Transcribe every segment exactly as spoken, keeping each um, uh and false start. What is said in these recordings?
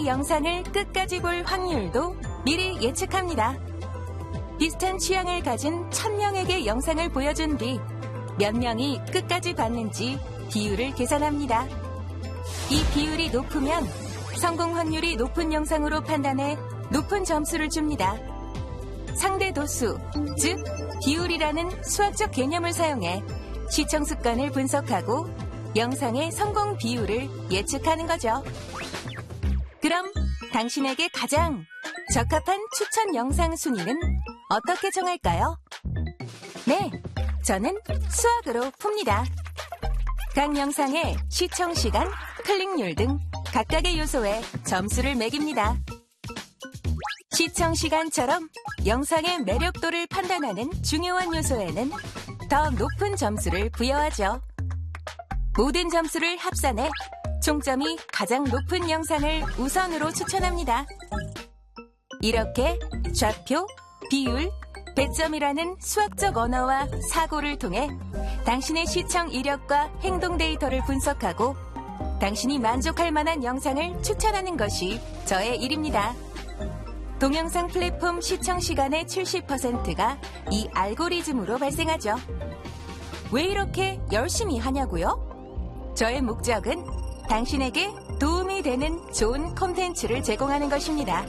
이 영상을 끝까지 볼 확률도 미리 예측합니다. 비슷한 취향을 가진 천 명에게 영상을 보여준 뒤 몇 명이 끝까지 봤는지 비율을 계산합니다. 이 비율이 높으면 성공 확률이 높은 영상으로 판단해 높은 점수를 줍니다. 상대 도수, 즉 비율이라는 수학적 개념을 사용해 시청 습관을 분석하고 영상의 성공 비율을 예측하는 거죠. 그럼 당신에게 가장 적합한 추천 영상 순위는 어떻게 정할까요? 네, 저는 수학으로 풉니다. 각 영상의 시청 시간, 클릭률 등 각각의 요소에 점수를 매깁니다. 시청 시간처럼 영상의 매력도를 판단하는 중요한 요소에는 더 높은 점수를 부여하죠. 모든 점수를 합산해 총점이 가장 높은 영상을 우선으로 추천합니다. 이렇게 좌표, 비율, 배점이라는 수학적 언어와 사고를 통해 당신의 시청 이력과 행동 데이터를 분석하고 당신이 만족할 만한 영상을 추천하는 것이 저의 일입니다. 동영상 플랫폼 시청 시간의 칠십 퍼센트가 이 알고리즘으로 발생하죠. 왜 이렇게 열심히 하냐고요? 저의 목적은 당신에게 도움이 되는 좋은 콘텐츠를 제공하는 것입니다.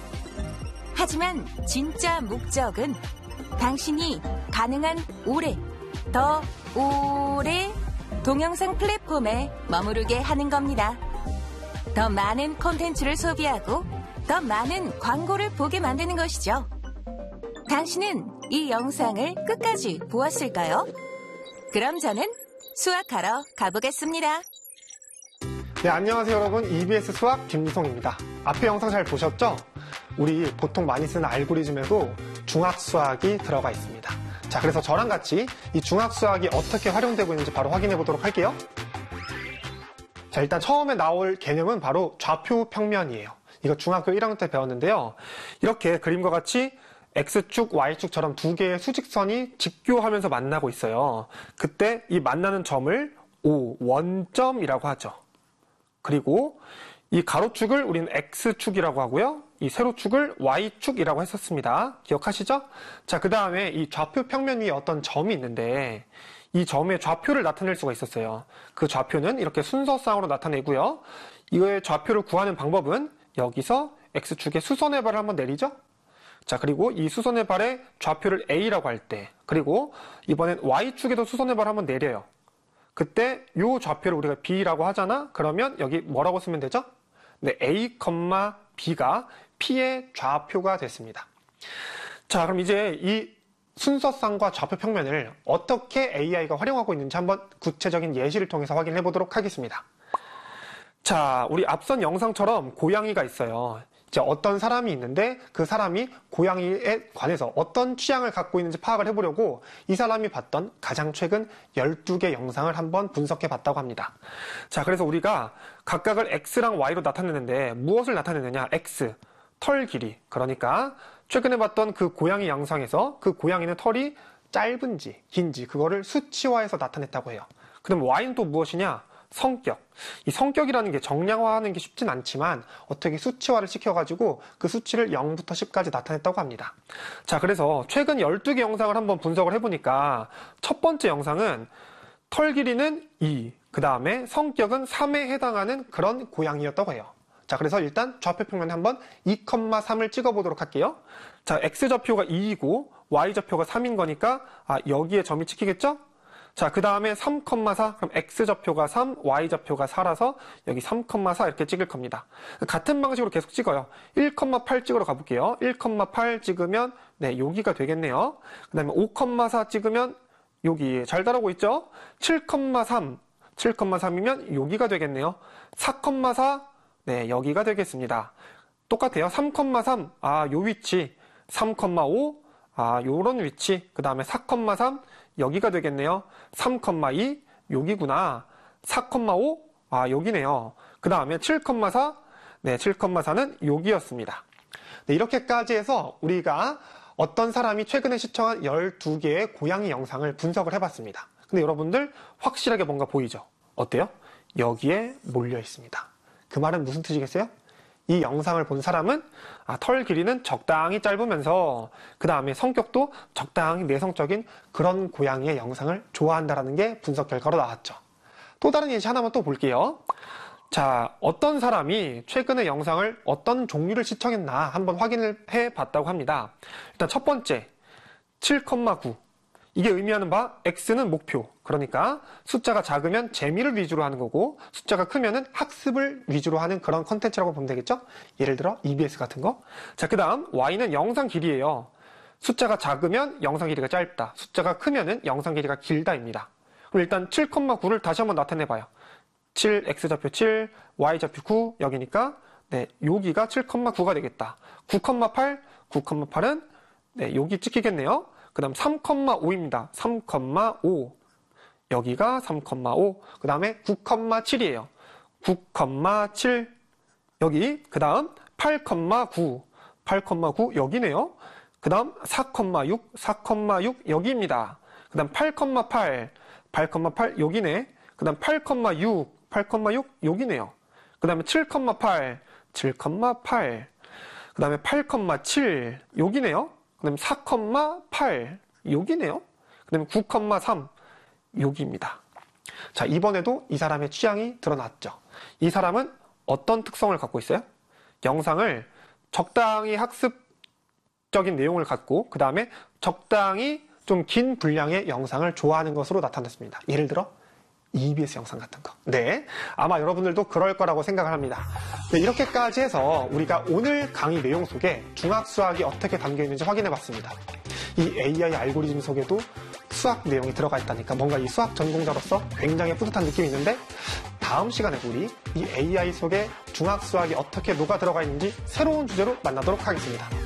하지만 진짜 목적은 당신이 가능한 오래, 더 오래 동영상 플랫폼에 머무르게 하는 겁니다. 더 많은 콘텐츠를 소비하고 더 많은 광고를 보게 만드는 것이죠. 당신은 이 영상을 끝까지 보았을까요? 그럼 저는 수학하러 가보겠습니다. 네, 안녕하세요 여러분. 이비에스 수학 김유성입니다. 앞에 영상 잘 보셨죠? 우리 보통 많이 쓰는 알고리즘에도 중학수학이 들어가 있습니다. 자, 그래서 저랑 같이 이 중학수학이 어떻게 활용되고 있는지 바로 확인해 보도록 할게요. 자, 일단 처음에 나올 개념은 바로 좌표평면이에요. 이거 중학교 일 학년 때 배웠는데요. 이렇게 그림과 같이 X축, Y축처럼 두 개의 수직선이 직교하면서 만나고 있어요. 그때 이 만나는 점을 O, 원점이라고 하죠. 그리고 이 가로축을 우리는 X축이라고 하고요. 이 세로축을 Y축이라고 했었습니다. 기억하시죠? 자, 그 다음에 이 좌표 평면 위에 어떤 점이 있는데 이 점의 좌표를 나타낼 수가 있었어요. 그 좌표는 이렇게 순서상으로 나타내고요. 이거의 좌표를 구하는 방법은 여기서 X축의 수선의 발을 한번 내리죠? 자, 그리고 이 수선의 발의 좌표를 A라고 할 때, 그리고 이번엔 Y축에도 수선의 발을 한번 내려요. 그때 요 좌표를 우리가 B라고 하잖아? 그러면 여기 뭐라고 쓰면 되죠? 네, A, B가 P의 좌표가 됐습니다. 자, 그럼 이제 이 순서쌍과 좌표 평면을 어떻게 에이아이가 활용하고 있는지 한번 구체적인 예시를 통해서 확인해 보도록 하겠습니다. 자, 우리 앞선 영상처럼 고양이가 있어요. 이제 어떤 사람이 있는데 그 사람이 고양이에 관해서 어떤 취향을 갖고 있는지 파악을 해보려고 이 사람이 봤던 가장 최근 열두 개 영상을 한번 분석해 봤다고 합니다. 자, 그래서 우리가 각각을 X랑 Y로 나타내는데 무엇을 나타내느냐? X, 털 길이. 그러니까 최근에 봤던 그 고양이 영상에서 그 고양이는 털이 짧은지 긴지 그거를 수치화해서 나타냈다고 해요. 그럼 Y는 또 무엇이냐? 성격. 이 성격이라는 게 정량화하는 게 쉽진 않지만 어떻게 수치화를 시켜가지고 그 수치를 영부터 십까지 나타냈다고 합니다. 자, 그래서 최근 열두 개 영상을 한번 분석을 해보니까 첫 번째 영상은 털 길이는 이, 그 다음에 성격은 삼에 해당하는 그런 고양이였다고 해요. 자, 그래서 일단 좌표평면에 한번 이, 삼을 찍어보도록 할게요. 자, X좌표가 이이고 Y좌표가 삼인 거니까 아, 여기에 점이 찍히겠죠? 자, 그 다음에 삼, 사, 그럼 X좌표가 삼, Y좌표가 사라서 여기 삼, 사 이렇게 찍을 겁니다. 같은 방식으로 계속 찍어요. 일, 팔 찍으러 가볼게요. 일, 팔 찍으면 네, 여기가 되겠네요. 그 다음에 오, 사 찍으면 여기 잘 따라오고 있죠? 칠, 삼, 칠, 삼이면 여기가 되겠네요. 사, 사, 네, 여기가 되겠습니다. 똑같아요. 삼, 삼, 아, 요 위치. 삼, 오, 아, 요런 위치. 그 다음에 사, 삼, 여기가 되겠네요. 삼, 이, 여기구나. 사, 오, 아, 여기네요. 그 다음에 칠, 사, 네, 칠, 사는 여기였습니다. 네, 이렇게까지 해서 우리가 어떤 사람이 최근에 시청한 열두 개의 고양이 영상을 분석을 해봤습니다. 근데 여러분들 확실하게 뭔가 보이죠? 어때요? 여기에 몰려 있습니다. 그 말은 무슨 뜻이겠어요? 이 영상을 본 사람은 아, 털 길이는 적당히 짧으면서 그 다음에 성격도 적당히 내성적인 그런 고양이의 영상을 좋아한다라는 게 분석 결과로 나왔죠. 또 다른 예시 하나만 또 볼게요. 자, 어떤 사람이 최근에 영상을 어떤 종류를 시청했나 한번 확인을 해봤다고 합니다. 일단 첫 번째, 칠 컴마 구. 이게 의미하는 바 X는 목표. 그러니까 숫자가 작으면 재미를 위주로 하는 거고 숫자가 크면은 학습을 위주로 하는 그런 컨텐츠라고 보면 되겠죠? 예를 들어 이비에스 같은 거. 자, 그 다음 Y는 영상 길이에요. 숫자가 작으면 영상 길이가 짧다. 숫자가 크면은 영상 길이가 길다입니다. 그럼 일단 칠 컴마 구를 다시 한번 나타내봐요. 칠, X좌표 칠, Y좌표 구, 여기니까 네, 여기가 칠 컴마 구가 되겠다. 구 컴마 팔, 구 컴마 팔은 네, 여기 찍히겠네요. 그 다음 삼 컴마 오입니다. 삼 컴마 오. 여기가 삼 컴마 오. 그 다음에 구 컴마 칠이에요. 구 컴마 칠. 여기. 그 다음 팔 컴마 구. 팔 컴마 구 여기네요. 그 다음 사 컴마 육. 사 컴마 육 여기입니다. 그 다음 팔 컴마 팔. 팔 컴마 팔 여기네. 그 다음 팔 컴마 육. 팔 컴마 육 여기네요. 그 다음에 칠 컴마 팔. 칠 컴마 팔. 그 다음에 팔 컴마 칠 여기네요. 그 다음에 사 컴마 팔 여기네요. 그 다음에 구 컴마 삼 여기입니다. 자, 이번에도 이 사람의 취향이 드러났죠. 이 사람은 어떤 특성을 갖고 있어요? 영상을 적당히 학습적인 내용을 갖고 그 다음에 적당히 좀 긴 분량의 영상을 좋아하는 것으로 나타났습니다. 예를 들어 이비에스 영상 같은 거. 네, 아마 여러분들도 그럴 거라고 생각을 합니다. 네, 이렇게까지 해서 우리가 오늘 강의 내용 속에 중학수학이 어떻게 담겨 있는지 확인해 봤습니다. 이 에이아이 알고리즘 속에도 수학 내용이 들어가 있다니까 뭔가 이 수학 전공자로서 굉장히 뿌듯한 느낌이 있는데 다음 시간에 우리 이 에이아이 속에 중학수학이 어떻게 녹아 들어가 있는지 새로운 주제로 만나도록 하겠습니다.